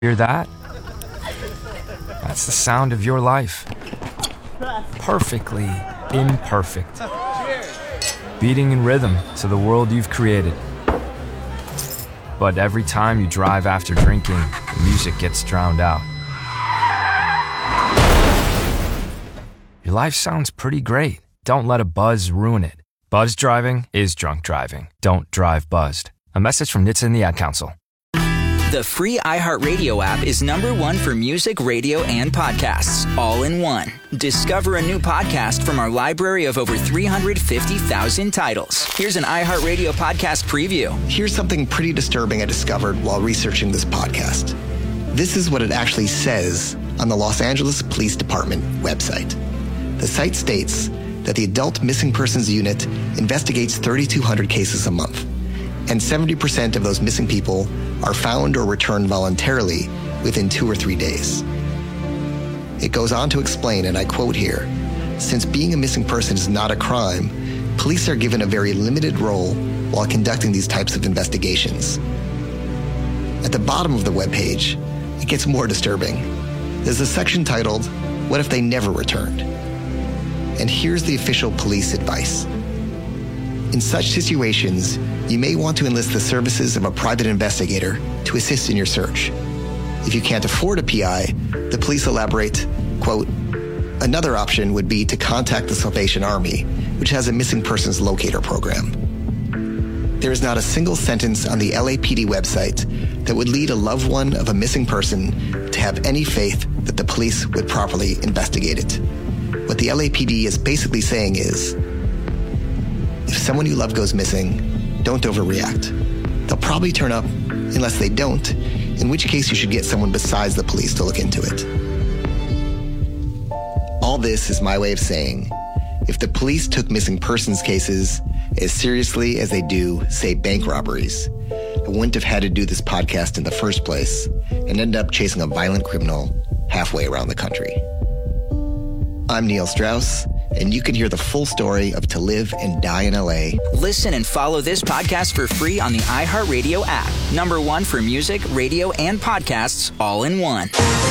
Hear that? That's the sound of your life. Perfectly imperfect. Beating in rhythm to the world you've created. But every time you drive after drinking, the music gets drowned out. Your life sounds pretty great. Don't let a buzz ruin it. Buzz driving is drunk driving. Don't drive buzzed. A message from NHTSA and the Ad Council. The free iHeartRadio app is #1 for music, radio, and podcasts, all in one. Discover a new podcast from our library of over 350,000 titles. Here's an iHeartRadio podcast preview. Here's something pretty disturbing I discovered while researching this podcast. This is what it actually says on the Los Angeles Police Department website. The site states that the Adult Missing Persons Unit investigates 3,200 cases a month, and 70% of those missing people are found or returned voluntarily within 2 or 3 days. It goes on to explain, and I quote here, since being a missing person is not a crime, police are given a very limited role while conducting these types of investigations. At the bottom of the webpage, it gets more disturbing. There's a section titled, What If They Never Returned? And here's the official police advice. In such situations, you may want to enlist the services of a private investigator to assist in your search. If you can't afford a PI, the police elaborate, quote, another option would be to contact the Salvation Army, which has a missing persons locator program. There is not a single sentence on the LAPD website that would lead a loved one of a missing person to have any faith that the police would properly investigate it. What the LAPD is basically saying is, if someone you love goes missing, don't overreact. They'll probably turn up unless they don't, in which case you should get someone besides the police to look into it. All this is my way of saying, if the police took missing persons cases as seriously as they do, say, bank robberies, I wouldn't have had to do this podcast in the first place and end up chasing a violent criminal halfway around the country. I'm Neil Strauss, and you can hear the full story of To Live and Die in LA. Listen and follow this podcast for free on the iHeartRadio app. #1 for music, radio, and podcasts, all in one.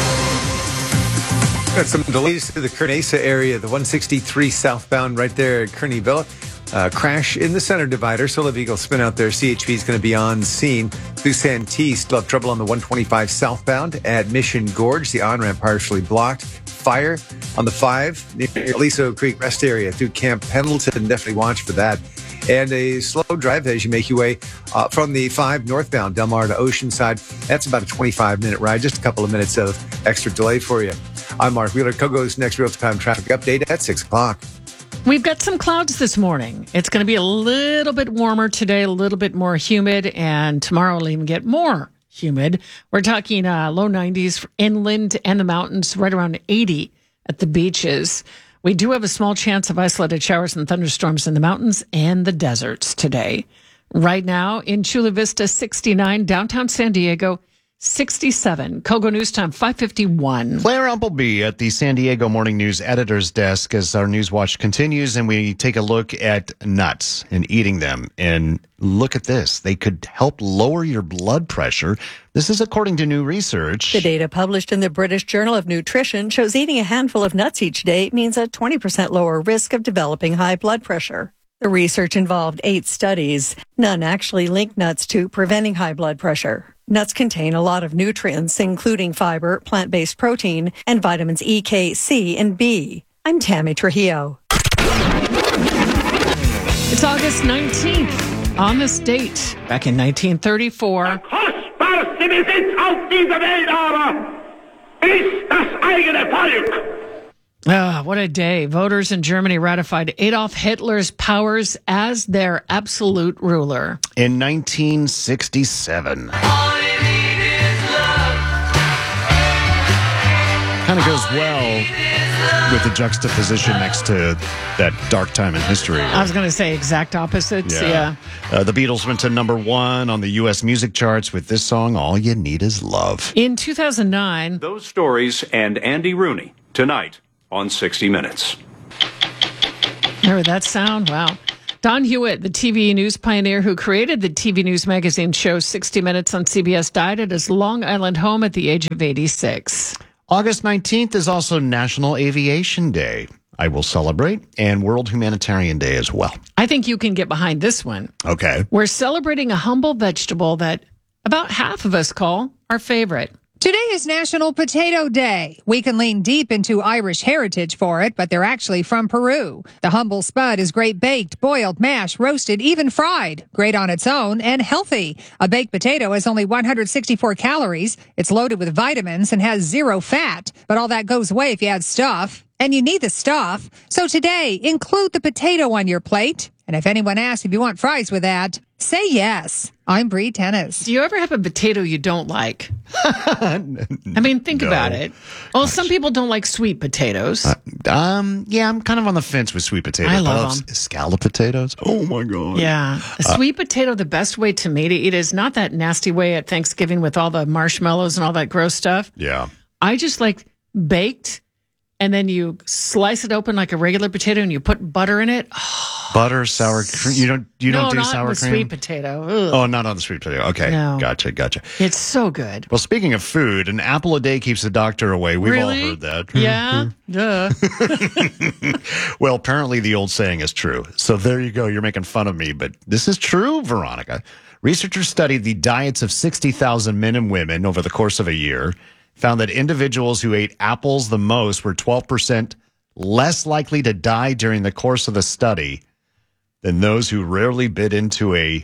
Got some delays to the Kearney area, the 163 southbound right there at Kearney Villa. Crash in the center divider. Solar Eagle spin out there. CHP is going to be on scene. Through Santee, still have trouble on the 125 southbound at Mission Gorge. The on-ramp partially blocked. Fire on the 5 near Aliso Creek Rest area through Camp Pendleton. Definitely watch for that. And a slow drive as you make your way from the 5 northbound Del Mar to Oceanside. That's about a 25-minute ride. Just a couple of minutes of extra delay for you. I'm Mark Wheeler. Kogo's next real-time traffic update at 6 o'clock. We've got some clouds this morning. It's going to be a little bit warmer today, a little bit more humid, and tomorrow will even get more humid. We're talking low 90s inland and the mountains, right around 80 at the beaches. We do have a small chance of isolated showers and thunderstorms in the mountains and the deserts today. Right now in Chula Vista, 69, downtown San Diego, 67. Kogo News Time, 5:51. Claire Umpleby at the San Diego Morning News editor's desk as our News Watch continues, and we take a look at nuts and eating them. And look at this. They could help lower your blood pressure. This is according to new research. The data published in the British Journal of Nutrition shows eating a handful of nuts each day means a 20% lower risk of developing high blood pressure. The research involved 8 studies. None actually linked nuts to preventing high blood pressure. Nuts contain a lot of nutrients, including fiber, plant-based protein, and vitamins E, K, C, and B. I'm Tammy Trujillo. It's August 19th. On this date, back in 1934, Kostbarste Besitz auf dieser Welt aber ist das eigene Volk. what a day. Voters in Germany ratified Adolf Hitler's powers as their absolute ruler. In 1967. Kind of goes well with the juxtaposition next to that dark time in history. I was going to say exact opposites. Yeah. The Beatles went to #1 on the U.S. music charts with this song, All You Need Is Love. In 2009, those stories and Andy Rooney tonight on 60 Minutes. Hear that sound? Wow. Don Hewitt, the TV news pioneer who created the TV news magazine show 60 Minutes on CBS, died at his Long Island home at the age of 86. August 19th is also National Aviation Day. I will celebrate, and World Humanitarian Day as well. I think you can get behind this one. Okay. We're celebrating a humble vegetable that about half of us call our favorite. Today is National Potato Day. We can lean deep into Irish heritage for it, but they're actually from Peru. The humble spud is great baked, boiled, mashed, roasted, even fried. Great on its own and healthy. A baked potato has only 164 calories. It's loaded with vitamins and has 0 fat. But all that goes away if you add stuff. And you need the stuff. So today, include the potato on your plate. And if anyone asks if you want fries with that, say yes. I'm Bree Tennis. Do you ever have a potato you don't like? I mean, think about it. Well, some people don't like sweet potatoes. Yeah, I'm kind of on the fence with sweet potatoes. I love them. Scallop potatoes. Oh my God. Yeah. A sweet potato, the best way to me to eat is not that nasty way at Thanksgiving with all the marshmallows and all that gross stuff. Yeah. I just like baked, and then you slice it open like a regular potato and you put butter in it. Butter, sour cream. You don't do sour cream? No, not sweet potato. Ugh. Oh, not on the sweet potato. Okay. No. Gotcha. It's so good. Well, speaking of food, an apple a day keeps the doctor away. We've Really? all heard that. Yeah. Duh. Well, apparently the old saying is true. So there you go. You're making fun of me, but this is true, Veronica. Researchers studied the diets of 60,000 men and women over the course of a year, found that individuals who ate apples the most were 12% less likely to die during the course of the study than those who rarely bit into an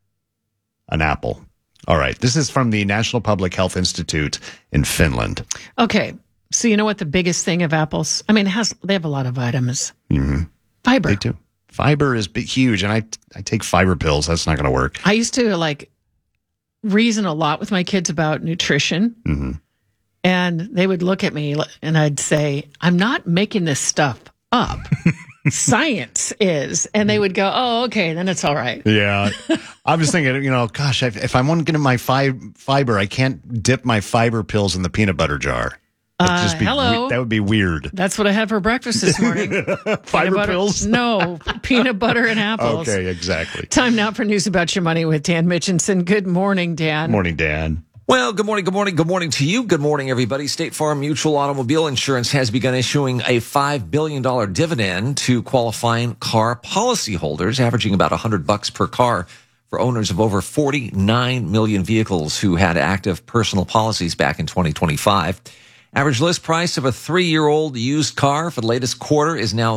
apple. All right. This is from the National Public Health Institute in Finland. Okay. So you know what the biggest thing of apples? I mean, they have a lot of vitamins. Mm-hmm. Fiber. They do. Fiber is huge, and I take fiber pills. That's not going to work. I used to reason a lot with my kids about nutrition. Mm-hmm. And they would look at me and I'd say, I'm not making this stuff up. Science is. And they would go, oh, okay, then it's all right. Yeah. I was thinking, gosh, if I want to get my fiber, I can't dip my fiber pills in the peanut butter jar. Hello. That would be weird. That's what I had for breakfast this morning. Fiber pills? No, peanut butter and apples. Okay, exactly. Time now for News About Your Money with Dan Mitchinson. Good morning, Dan. Morning, Dan. Well, good morning to you. Good morning, everybody. State Farm Mutual Automobile Insurance has begun issuing a $5 billion dividend to qualifying car policyholders, averaging about $100 per car for owners of over 49 million vehicles who had active personal policies back in 2025. Average list price of a 3-year-old used car for the latest quarter is now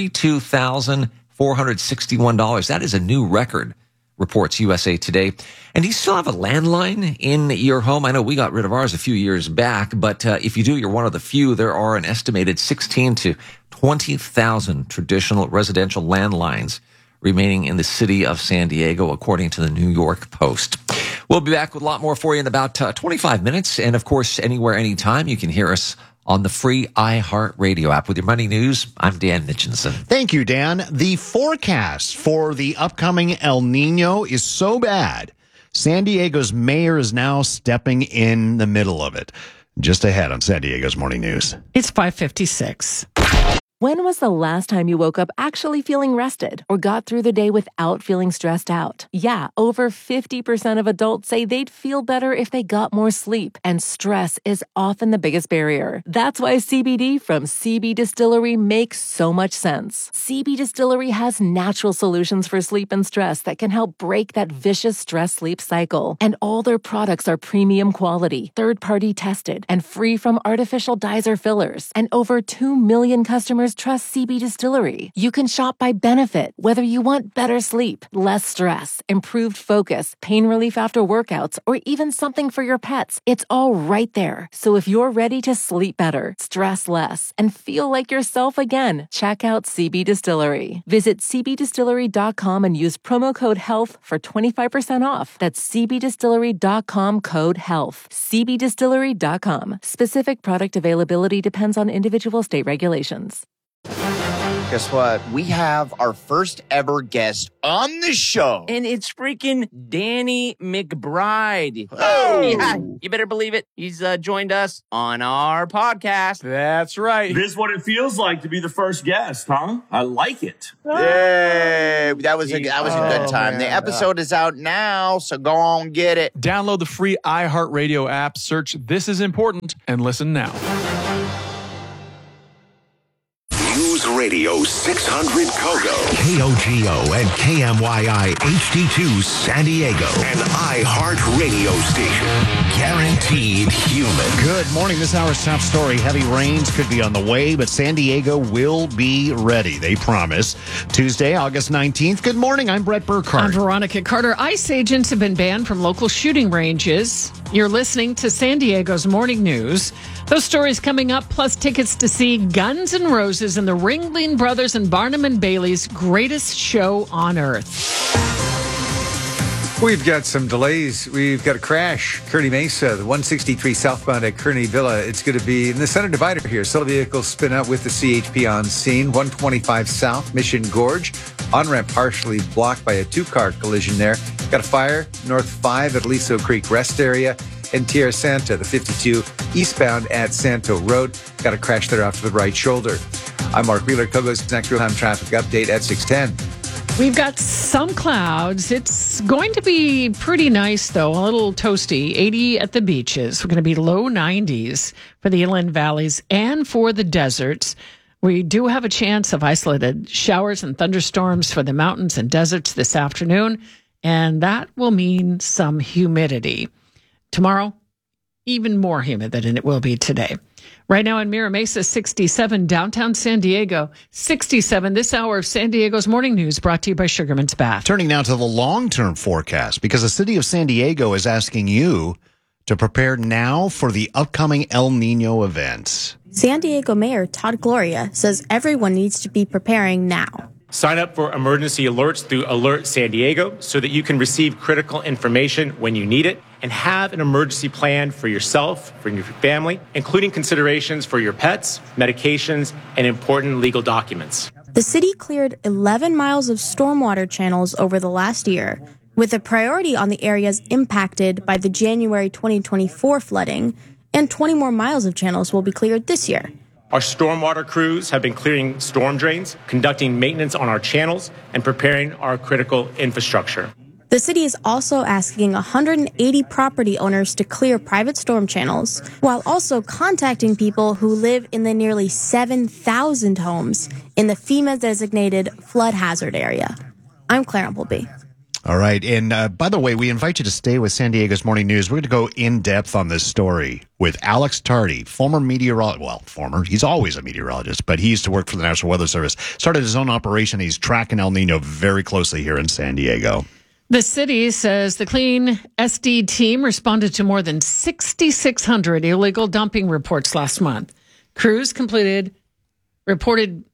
$32,461. That is a new record, reports USA Today. And do you still have a landline in your home? I know we got rid of ours a few years back, but if you do, you're one of the few. There are an estimated 16 to 20,000 traditional residential landlines remaining in the city of San Diego, according to the New York Post. We'll be back with a lot more for you in about 25 minutes. And of course, anywhere, anytime, you can hear us on the free iHeartRadio app. With your money news, I'm Dan Mitchinson. Thank you, Dan. The forecast for the upcoming El Nino is so bad, San Diego's mayor is now stepping in the middle of it. Just ahead on San Diego's Morning News. It's 5:56. When was the last time you woke up actually feeling rested or got through the day without feeling stressed out? Yeah, over 50% of adults say they'd feel better if they got more sleep, and stress is often the biggest barrier. That's why CBD from CB Distillery makes so much sense. CB Distillery has natural solutions for sleep and stress that can help break that vicious stress-sleep cycle. And all their products are premium quality, third-party tested, and free from artificial dyes or fillers. And over 2 million customers trust CB Distillery. You can shop by benefit, whether you want better sleep, less stress, improved focus, pain relief after workouts, or even something for your pets. It's all right there. So if you're ready to sleep better, stress less, and feel like yourself again, check out CB Distillery. Visit cbdistillery.com and use promo code HEALTH for 25% off. That's cbdistillery.com, code HEALTH. cbdistillery.com. Specific product availability depends on individual state regulations. Guess what? We have our first ever guest on the show. And it's freaking Danny McBride. Oh! Yeah, you better believe it. He's joined us on our podcast. That's right. This is what it feels like to be the first guest, huh? I like it. Yay! That was a good time. Man. The episode is out now, so go on get it. Download the free iHeartRadio app, search This Is Important, and listen now. News Radio 600 Kogo, KOGO and KMYI HD2 San Diego, an iHeart radio station. Guaranteed human. Good morning. This hour's top story. Heavy rains could be on the way, but San Diego will be ready. They promise. Tuesday, August 19th. Good morning. I'm Brett Burkhardt. I'm Veronica Carter. ICE agents have been banned from local shooting ranges. You're listening to San Diego's Morning News. Those stories coming up, plus tickets to see Guns N' Roses and the Ringling Brothers and Barnum and Bailey's greatest show on earth. We've got some delays. We've got a crash. Kearney Mesa, the 163 southbound at Kearney Villa. It's going to be in the center divider here. Several vehicles spin out with the CHP on scene. 125 south, Mission Gorge. On-ramp partially blocked by a two-car collision there. Got a fire, North 5 at Aliso Creek Rest Area. And Tierra Santa, the 52 eastbound at Santo Road. Got a crash there off to the right shoulder. I'm Mark Wheeler. Kogo's next real-time traffic update at 6:10. We've got some clouds. It's going to be pretty nice, though. A little toasty. 80 at the beaches. We're going to be low 90s for the inland valleys and for the deserts. We do have a chance of isolated showers and thunderstorms for the mountains and deserts this afternoon, and that will mean some humidity. Tomorrow, even more humid than it will be today. Right now in Mira Mesa, 67. Downtown San Diego, 67. This hour of San Diego's Morning News brought to you by Sugarman's Bath. Turning now to the long-term forecast, because the city of San Diego is asking you to prepare now for the upcoming El Nino event. San Diego Mayor Todd Gloria says everyone needs to be preparing now. Sign up for emergency alerts through Alert San Diego so that you can receive critical information when you need it and have an emergency plan for yourself, for your family, including considerations for your pets, medications, and important legal documents. The city cleared 11 miles of stormwater channels over the last year, with a priority on the areas impacted by the January 2024 flooding, and 20 more miles of channels will be cleared this year. Our stormwater crews have been clearing storm drains, conducting maintenance on our channels, and preparing our critical infrastructure. The city is also asking 180 property owners to clear private storm channels, while also contacting people who live in the nearly 7,000 homes in the FEMA-designated flood hazard area. I'm Claire Appleby. All right. And by the way, we invite you to stay with San Diego's Morning News. We're going to go in depth on this story with Alex Tardy, former meteorologist. Well, former. He's always a meteorologist, but he used to work for the National Weather Service. Started his own operation. He's tracking El Nino very closely here in San Diego. The city says the Clean SD team responded to more than 6,600 illegal dumping reports last month. Crews reported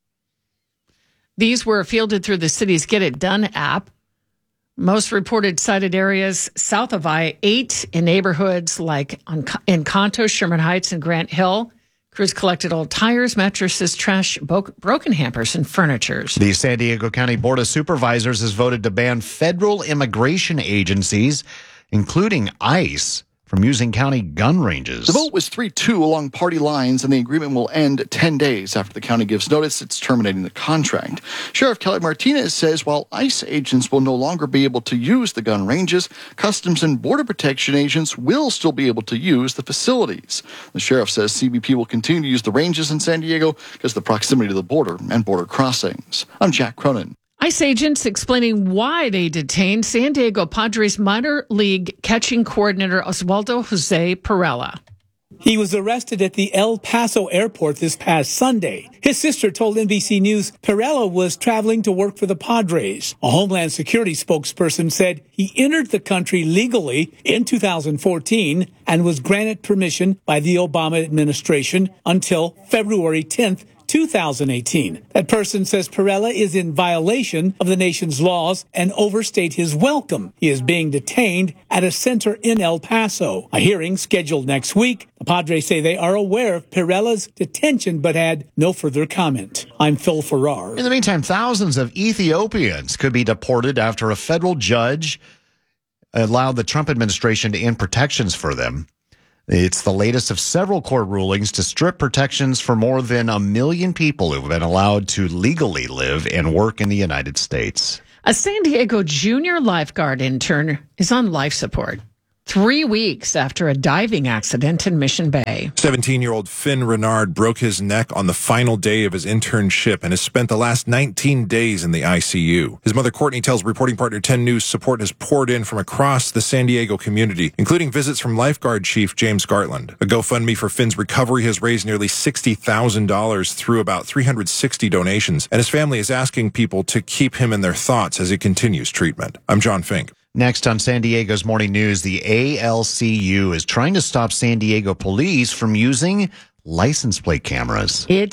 these were fielded through the city's Get It Done app. Most reported cited areas south of I-8 in neighborhoods like Encanto, Sherman Heights, and Grant Hill. Crews collected old tires, mattresses, trash, broken hampers, and furniture. The San Diego County Board of Supervisors has voted to ban federal immigration agencies, including ICE, from using county gun ranges. The vote was 3-2 along party lines, and the agreement will end 10 days after the county gives notice it's terminating the contract. Sheriff Kelly Martinez says while ICE agents will no longer be able to use the gun ranges, Customs and Border Protection agents will still be able to use the facilities. The sheriff says CBP will continue to use the ranges in San Diego because of the proximity to the border and border crossings. I'm Jack Cronin. ICE agents explaining why they detained San Diego Padres minor league catching coordinator Oswaldo Jose Perella. He was arrested at the El Paso airport this past Sunday. His sister told NBC News Perella was traveling to work for the Padres. A Homeland Security spokesperson said he entered the country legally in 2014 and was granted permission by the Obama administration until February 10th, 2018. That person says Perella is in violation of the nation's laws and overstayed his welcome. He is being detained at a center in El Paso. A hearing scheduled next week. The Padres say they are aware of Perella's detention but had no further comment. I'm Phil Farrar. In the meantime, thousands of Ethiopians could be deported after a federal judge allowed the Trump administration to end protections for them. It's the latest of several court rulings to strip protections for more than 1 million people who've been allowed to legally live and work in the United States. A San Diego junior lifeguard intern is on life support 3 weeks after a diving accident in Mission Bay. 17-year-old Finn Renard broke his neck on the final day of his internship and has spent the last 19 days in the ICU. His mother, Courtney, tells reporting partner 10 News support has poured in from across the San Diego community, including visits from lifeguard chief James Gartland. A GoFundMe for Finn's recovery has raised nearly $60,000 through about 360 donations, and his family is asking people to keep him in their thoughts as he continues treatment. I'm John Fink. Next on San Diego's Morning News, the ALCU is trying to stop San Diego police from using license plate cameras. It's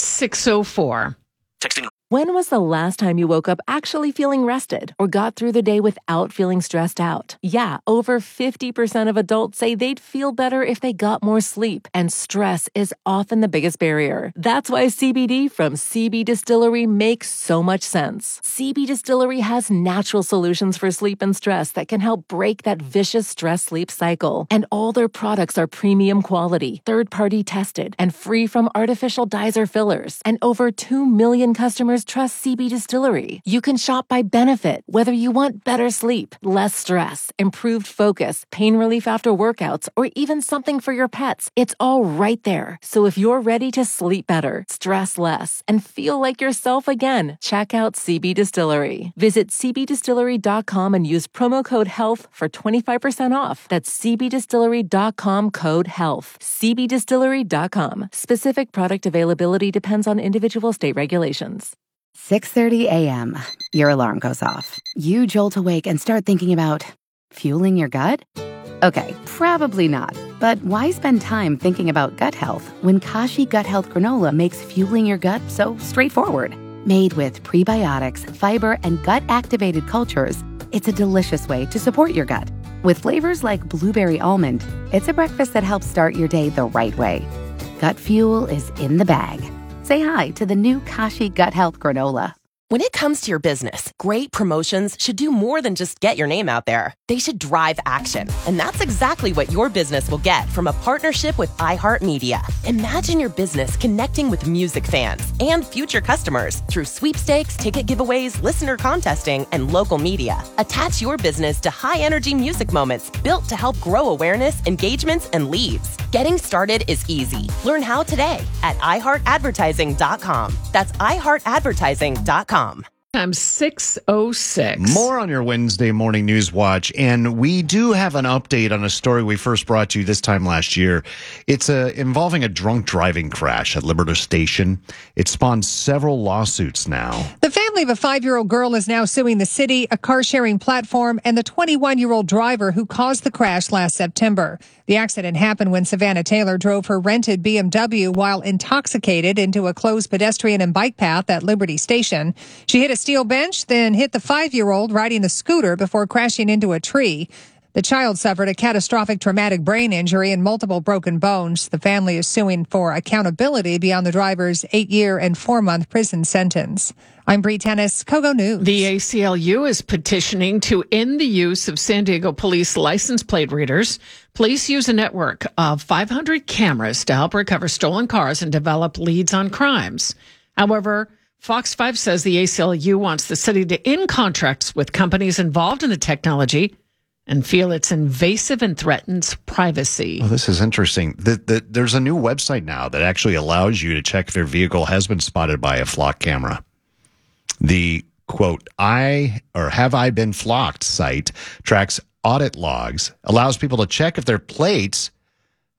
6:04. Texting. When was the last time you woke up actually feeling rested or got through the day without feeling stressed out? Yeah, over 50% of adults say they'd feel better if they got more sleep, and stress is often the biggest barrier. That's why CBD from CB Distillery makes so much sense. CB Distillery has natural solutions for sleep and stress that can help break that vicious stress-sleep cycle. And all their products are premium quality, third-party tested, and free from artificial dyes or fillers. And over 2 million customers trust CB Distillery. You can shop by benefit, whether you want better sleep, less stress, improved focus, pain relief after workouts, or even something for your pets. It's all right there. So if you're ready to sleep better, stress less, and feel like yourself again, check out CB Distillery. Visit cbdistillery.com and use promo code HEALTH for 25% off. That's cbdistillery.com, code HEALTH. cbdistillery.com. Specific product availability depends on individual state regulations. 6:30 a.m. Your alarm goes off. You jolt awake and start thinking about fueling your gut? Okay, probably not. But why spend time thinking about gut health when Kashi Gut Health Granola makes fueling your gut so straightforward? Made with prebiotics, fiber, and gut-activated cultures, it's a delicious way to support your gut. With flavors like blueberry almond, it's a breakfast that helps start your day the right way. Gut fuel is in the bag. Say hi to the new Kashi Gut Health Granola. When it comes to your business, great promotions should do more than just get your name out there. They should drive action. And that's exactly what your business will get from a partnership with iHeartMedia. Imagine your business connecting with music fans and future customers through sweepstakes, ticket giveaways, listener contesting, and local media. Attach your business to high-energy music moments built to help grow awareness, engagements, and leads. Getting started is easy. Learn how today at iHeartAdvertising.com. That's iHeartAdvertising.com. Time 6:06. More on your Wednesday morning news watch, and we do have an update on a story we first brought to you this time last year. It's involving a drunk driving crash at Liberty Station. It spawned several lawsuits now. The family of a 5-year-old girl is now suing the city, a car-sharing platform, and the 21-year-old driver who caused the crash last September. The accident happened when Savannah Taylor drove her rented BMW while intoxicated into a closed pedestrian and bike path at Liberty Station. She hit a steel bench, then hit the 5-year-old riding the scooter before crashing into a tree. The child suffered a catastrophic traumatic brain injury and multiple broken bones. The family is suing for accountability beyond the driver's 8-year and 4-month prison sentence. I'm Bree Tennis, Kogo News. The ACLU is petitioning to end the use of San Diego police license plate readers. Police use a network of 500 cameras to help recover stolen cars and develop leads on crimes. However, Fox 5 says the ACLU wants the city to end contracts with companies involved in the technology and feel it's invasive and threatens privacy. Oh, this is interesting. There's a new website now that actually allows you to check if your vehicle has been spotted by a flock camera. The, quote, have I been flocked site tracks audit logs, allows people to check if their plates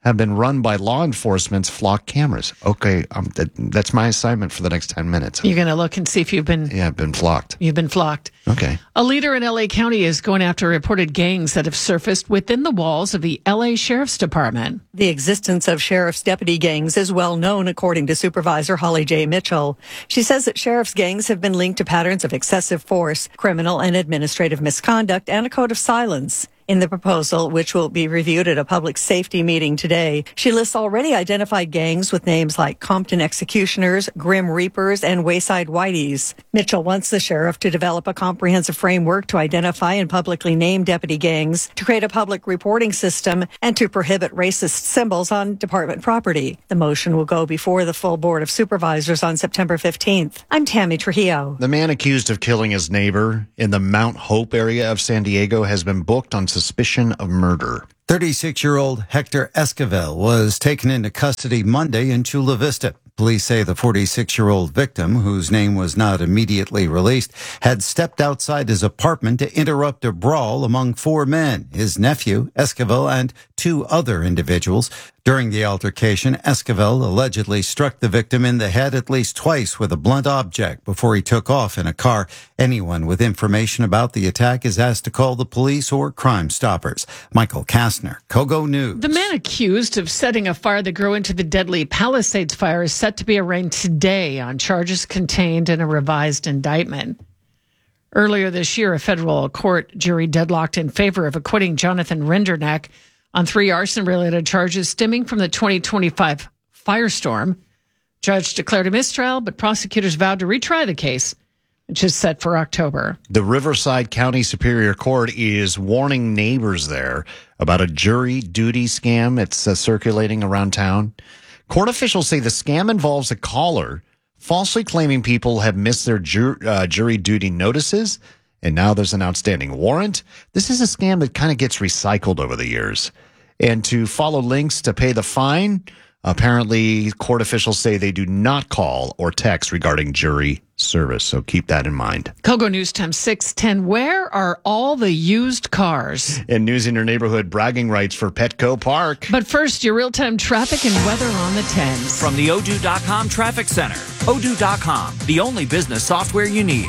have been run by law enforcement's flock cameras. Okay, that's my assignment for the next 10 minutes. You're going to look and see if you've been... Yeah, I've been flocked. You've been flocked. Okay. A leader in L.A. County is going after reported gangs that have surfaced within the walls of the L.A. Sheriff's Department. The existence of sheriff's deputy gangs is well known, according to Supervisor Holly J. Mitchell. She says that sheriff's gangs have been linked to patterns of excessive force, criminal and administrative misconduct, and a code of silence. In the proposal, which will be reviewed at a public safety meeting today, she lists already identified gangs with names like Compton Executioners, Grim Reapers, and Wayside Whiteys. Mitchell wants the sheriff to develop a comprehensive framework to identify and publicly name deputy gangs, to create a public reporting system, and to prohibit racist symbols on department property. The motion will go before the full Board of Supervisors on September 15th. I'm Tammy Trujillo. The man accused of killing his neighbor in the Mount Hope area of San Diego has been booked on suspicion of murder. 36-year-old Hector Esquivel was taken into custody Monday in Chula Vista. Police say the 46-year-old victim, whose name was not immediately released, had stepped outside his apartment to interrupt a brawl among 4 men, his nephew, Esquivel, and 2 other individuals. During the altercation, Esquivel allegedly struck the victim in the head at least twice with a blunt object before he took off in a car. Anyone with information about the attack is asked to call the police or Crime Stoppers. Michael Kastner, Kogo News. The man accused of setting a fire that grew into the deadly Palisades fire is set to be arraigned today on charges contained in a revised indictment. Earlier this year, a federal court jury deadlocked in favor of acquitting Jonathan Rinderneck on 3 arson-related charges stemming from the 2025 firestorm. Judge declared a mistrial, but prosecutors vowed to retry the case, which is set for October. The Riverside County Superior Court is warning neighbors there about a jury duty scam. It's circulating around town. Court officials say the scam involves a caller falsely claiming people have missed their jury duty notices, and now there's an outstanding warrant. This is a scam that kind of gets recycled over the years. And to follow links to pay the fine, apparently court officials say they do not call or text regarding jury service. So keep that in mind. Kogo News Time 610. Where are all the used cars? And news in your neighborhood, bragging rights for Petco Park. But first, your real-time traffic and weather on the 10s. From the Odoo.com Traffic Center. Odoo.com, the only business software you need.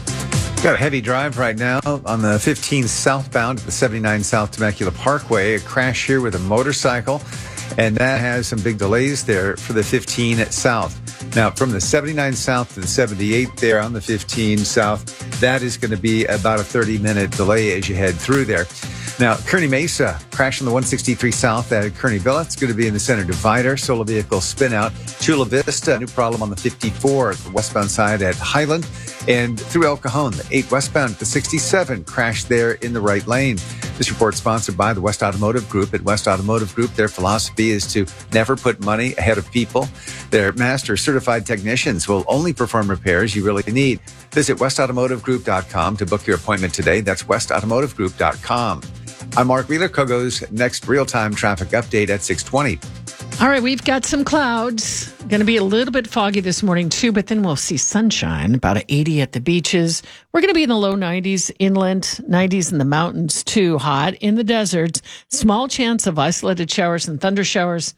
Got a heavy drive right now on the 15 southbound at the 79 South Temecula Parkway. A crash here with a motorcycle, and that has some big delays there for the 15 south. Now, from the 79 south to the 78 there on the 15 south, that is going to be about a 30-minute delay as you head through there. Now, Kearney Mesa, crash on the 163 south at Kearney Villa. It's going to be in the center divider. Solo vehicle spin out. Chula Vista, new problem on the 54, the westbound side at Highland. And through El Cajon, the 8 westbound at the 67, crash there in the right lane. This report sponsored by the West Automotive Group. At West Automotive Group, their philosophy is to never put money ahead of people. Their master certified technicians will only perform repairs you really need. Visit westautomotivegroup.com to book your appointment today. That's westautomotivegroup.com. I'm Mark Wheeler. Kogo's next real-time traffic update at 6:20. All right, we've got some clouds. Going to be a little bit foggy this morning, too, but then we'll see sunshine, about 80 at the beaches. We're going to be in the low 90s inland, 90s in the mountains, too. Hot in the deserts. Small chance of isolated showers and thunder showers.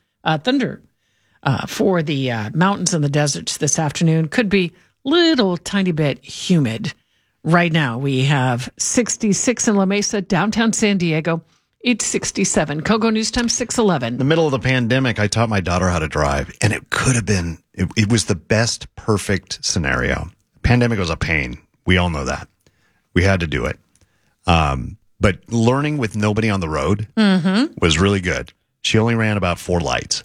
For the mountains and the deserts this afternoon. Could be little tiny bit humid. Right now, we have 66 in La Mesa, downtown San Diego. It's 67. Kogo News Time 611. In the middle of the pandemic, I taught my daughter how to drive, and it could have been, it was the best, perfect scenario. Pandemic was a pain. We all know that. We had to do it. But learning with nobody on the road was really good. She only ran about 4 lights.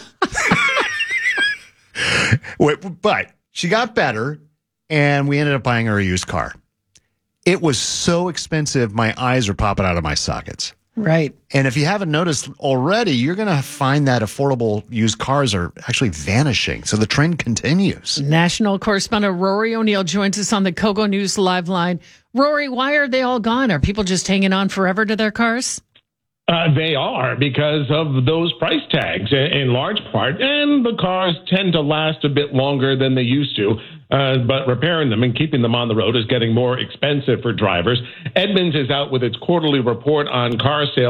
But she got better, and we ended up buying her a used car. It was so expensive, my eyes are popping out of my sockets. Right. And if you haven't noticed already, you're going to find that affordable used cars are actually vanishing. So the trend continues. National correspondent Rory O'Neill joins us on the Kogo News Live line. Rory, why are they all gone? Are people just hanging on forever to their cars? They are, because of those price tags in large part. And the cars tend to last a bit longer than they used to. But repairing them and keeping them on the road is getting more expensive for drivers. Edmunds is out with its quarterly report on car sales.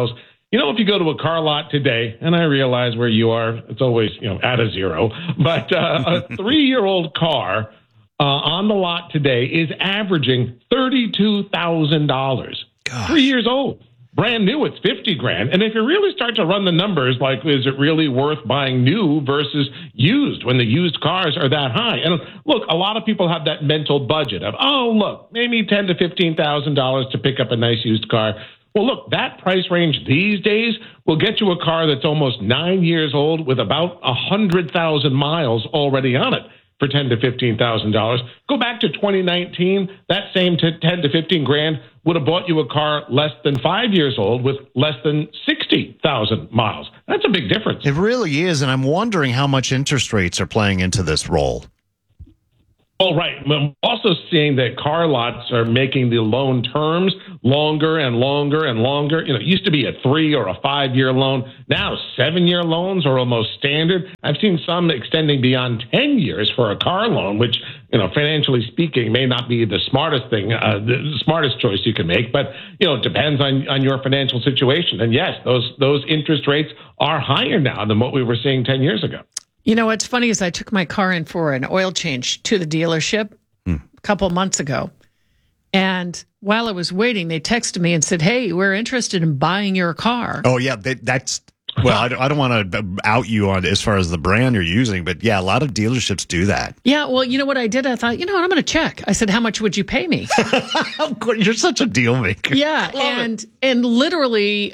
if you go to a car lot today, and I realize where you are, it's always, at a zero, but a 3-year-old car on the lot today is averaging $32,000. 3 years old. Brand new, it's $50,000. And if you really start to run the numbers, like, is it really worth buying new versus used when the used cars are that high? And look, a lot of people have that mental budget of, maybe $10,000 to $15,000 to pick up a nice used car. Well, look, that price range these days will get you a car that's almost 9 years old with about 100,000 miles already on it for $10,000 to $15,000. Go back to 2019, that same $10,000 to $15,000 would have bought you a car less than 5 years old with less than 60,000 miles. That's a big difference. It really is, and I'm wondering how much interest rates are playing into this role. Oh, right. I'm also seeing that car lots are making the loan terms longer and longer and longer. It used to be a 3 or a 5 year loan. Now 7-year loans are almost standard. I've seen some extending beyond 10 years for a car loan, which, financially speaking, may not be the smartest thing, the smartest choice you can make. But, it depends on your financial situation. And yes, those interest rates are higher now than what we were seeing 10 years ago. What's funny is I took my car in for an oil change to the dealership a couple months ago. And while I was waiting, they texted me and said, "Hey, we're interested in buying your car." Oh, yeah. That's, well, I don't want to out you on as far as the brand you're using, but yeah, a lot of dealerships do that. Yeah. Well, you know what I did? I thought, I'm going to check. I said, "How much would you pay me?" You're such a deal maker. Yeah. And literally,